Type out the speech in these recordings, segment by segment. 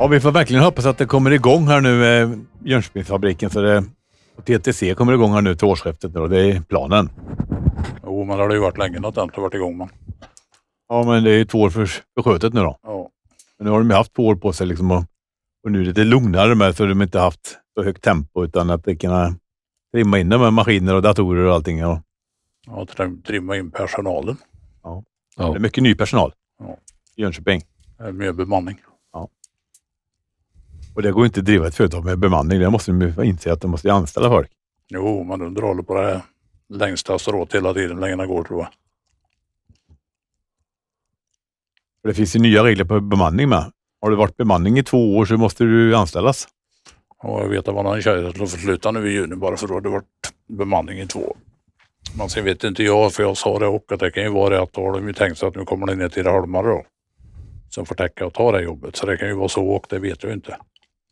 Ja, vi får verkligen hoppas att det kommer igång här nu med Jönköpingsfabriken, så det och TTC kommer igång här nu till årsskiftet och det är planen. Jo, men det har ju varit länge något annat har varit igång. Men. Ja, men det är ju 2 år för skötet nu då. Ja. Men nu har de ju haft 2 år på sig liksom och nu är det lite lugnare med, så de inte haft så högt tempo utan att det kan trimma in det med maskiner och datorer och allting. Ja, Trimma in personalen. Ja. Det är mycket ny personal i Jönköping. Det är mer bemanning. Ja. Och det går inte att driva ett företag med bemanning. Det måste de inse att de måste anställa folk. Jo, man underhåller på det här längsta strået hela tiden länge det går, tror jag. För det finns ju nya regler på bemanning med. Har du varit bemanning i 2 år så måste du anställas. Och jag vet att man har en tjej som får sluta nu i juni bara för att det har varit bemanning i 2 år. Men sen vet inte jag, för jag sa det och att det kan ju vara det att då har de ju tänkt sig att nu kommer det ner till Holmar då. Som får täcka och ta det jobbet. Så det kan ju vara så och det vet jag inte.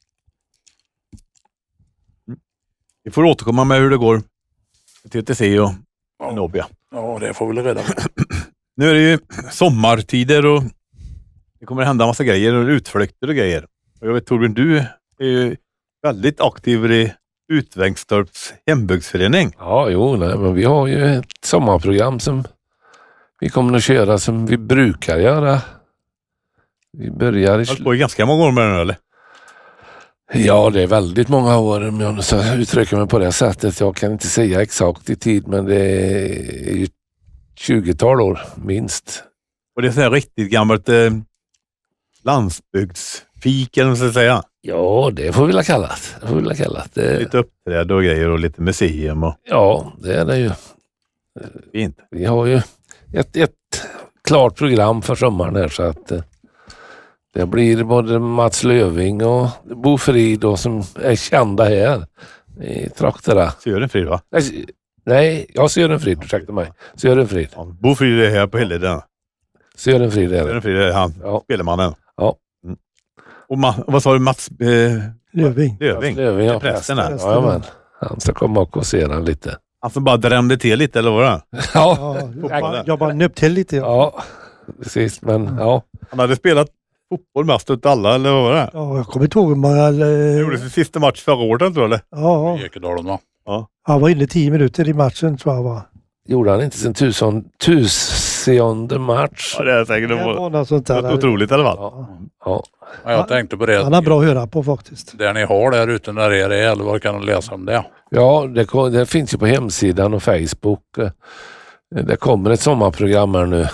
Vi får återkomma med hur det går till TTC och Nobia. Ja, det får vi väl reda på. Nu är det ju sommartider och det kommer hända massa grejer och utflykter och grejer. Och jag vet Torbjörn, du är ju väldigt aktiv i Utvängstorps hembygdsförening. Ja, men vi har ju ett sommarprogram som vi kommer att köra som vi brukar göra. Vi börjar Har på i ganska många år med den, eller? Ja, det är väldigt många år om jag så uttrycker mig på det sättet. Jag kan inte säga exakt i tid, men det är ju 20-tal år minst. Och det är så här riktigt gammalt landsbygdsfik, eller vad ska jag säga? Ja, det får vi väl kalla det. Lite uppträd och grejer och lite museum. Och... Ja, det är det ju. Fint. Vi har ju ett klart program för sommaren här, så att det blir både Mats Löving och Bo Frid då, som är kända här i trakterna. Sören Frid, va? Nej, Sören Frid, ursäkta mig. Sören Frid. Ja, Bo Frid är här på Hilleden. Sören Frid är det. Sören Frid är han, spelemannen. Ja. Mm. Och vad sa du, Mats? Löving. Löving, ja. Prästen här. Ja, men han ska komma och kåsera han lite. Han som bara drämde till lite, eller vad det? Jag bara nöpp till lite. Ja, precis. Men ja. Han hade spelat fotboll mest ut alla, eller vad var det? Ja, jag kommer inte ihåg hur många... Han gjorde sin sista match förra året, tror jag, eller? Ja. I Ekedalen, va? Ja. Han var inne 10 minuter i matchen, tror jag, va? Gjorde han inte sin tusende match? Ja, det är säkert. Det var något sånt där. Otroligt i alla fall. Ja. Ja, jag tänkte på det. Han har bra att höra på faktiskt. Det ni har där ute när det är, eller vad kan du läsa om det? Ja, det finns ju på hemsidan och Facebook. Det kommer ett sommarprogram här nu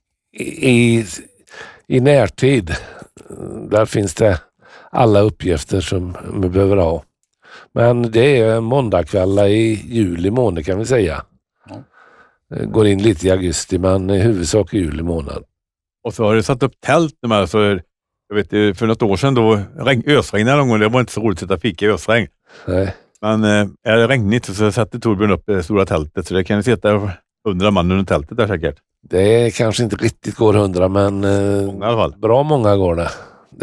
i närtid. Där finns det alla uppgifter som vi behöver ha. Men det är måndagkvällar i juli månad, kan vi säga. Ja. Går in lite i augusti, men i huvudsak i juli månad. Och så har du satt upp tält med, så jag vet för något år sedan då ösregnade någon gång. Det var inte så roligt att sätta fika i ösregn. Nej. Men är det regnigt så sätter Torbjörn upp det stora tältet, så det kan ju sitta 100 man under tältet där säkert. Det kanske inte riktigt går 100, men många, i alla fall. Bra många går det.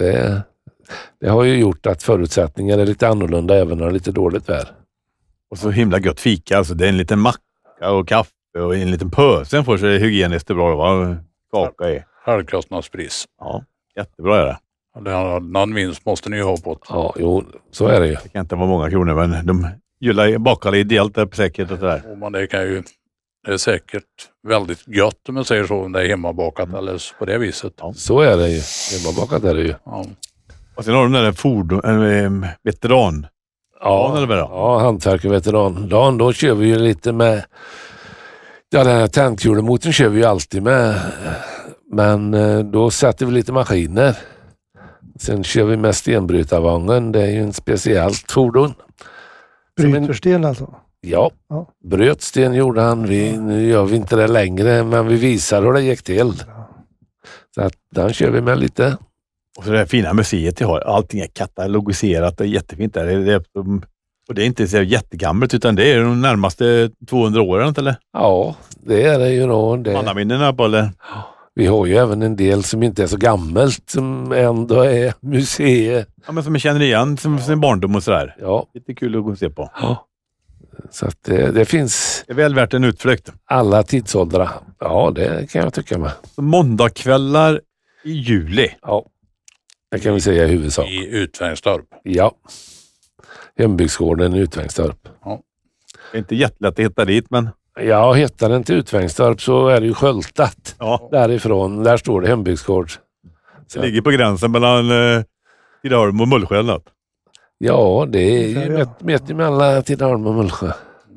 Det har ju gjort att förutsättningar är lite annorlunda även när det är lite dåligt väder. Och så himla gött fika, alltså det är en liten macka och kaffe och en liten pöse får sig hygieniskt bra, va? Kaka i. Självkostnadspris. Ja, jättebra är det. Någon vinst måste ni ju ha på det. Ja, jo, så är det ju. Det kan inte vara många kronor, men de bakar ideellt där säkert och sådär. Men det är säkert väldigt gött om man säger så, om det är hemmabakat eller på det viset. Ja. Så är det ju. Hemmabakat är det ju. Ja. Och sen har de den där veteran. Ja, hantverk och veteran. Då kör vi ju lite med... Ja, den här tändkulemotorn kör vi ju alltid med. Men då sätter vi lite maskiner. Sen kör vi med stenbrytarvagnen. Det är ju en speciellt fordon. Brytersten alltså? Ja. Brötsten gjorde han. Nu gör vi inte det längre, men vi visar hur det gick till. Så att den kör vi med lite. Och så det här fina museet jag har. Allting är katalogiserat och jättefint där. Och det är inte så jättegammalt, utan det är de närmaste 200 åren, eller? Ja, det är det ju då. Mannaminnena på, eller? Vi har ju även en del som inte är så gammalt, som ändå är museer. Ja, men som jag känner igen som sin barndom och sådär. Ja. Lite kul att gå och se på. Ja. Så att det finns... Det är väl värt en utflykt. Alla tidsåldrar. Ja, det kan jag tycka med. Så måndagkvällar i juli. Ja. Det kan vi säga i huvudsak. I Utvängstorp. Ja. Hembygdsgården i Utvängstorp. Ja. Det är inte jättelätt att hitta dit, men... Ja, hittar den till Utvängstorp så är det ju sköltat. Ja. Därifrån, där står det hembygdsgård. Det ligger på gränsen mellan Tidaholm och Mullsjö. Ja, det är ju mitt emellan Tidaholm och Mullsjö.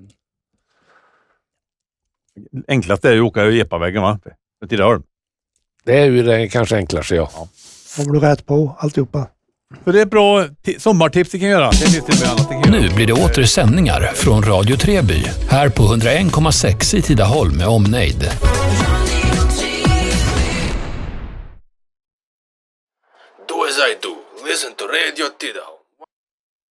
Enklast är ju att åka i Epavägen, va? För Tidaholm. Det är ju det kanske enklare, ja. Har du rätt på alltihopa? För det är ett bra sommartips det kan göra. Det är lite annat det kan göra. Nu blir det åter sändningar från Radio Treby. Här på 101,6 i Tidaholm med omnejd. Do as I do. Listen to Radio Tidaholm.